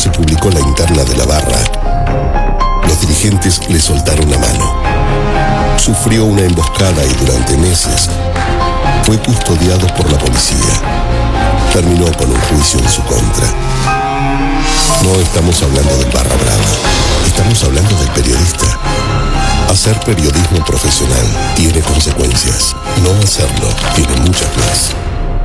se publicó la interna de la barra, los dirigentes le soltaron la mano. Sufrió una emboscada y durante meses fue custodiado por la policía. Terminó con un juicio en su contra. No estamos hablando del barra brava, estamos hablando del periodista. Hacer periodismo profesional tiene consecuencias. No hacerlo tiene muchas más.